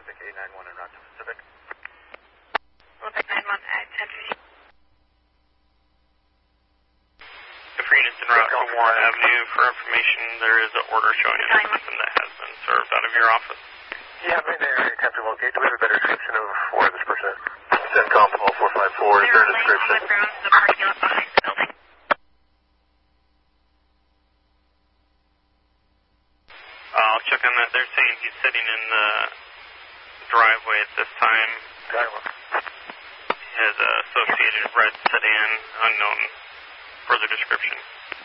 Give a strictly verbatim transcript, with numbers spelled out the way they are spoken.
Olympic eight nine one en route to Pacific. Olympic nine one at ten fifty. If you're units en route to Warren Avenue, for information, there is an order showing in the system that has been served out of your office. Yeah, right there, Captain Locate. Do we have a better description of where this person is? CENTCOM all four five four, is there a description? They're laying on the ground in the parking lot behind the building. I'll check on that. They're saying he's sitting in the driveway at this time. Driveway. He has a associated red sedan, unknown further description.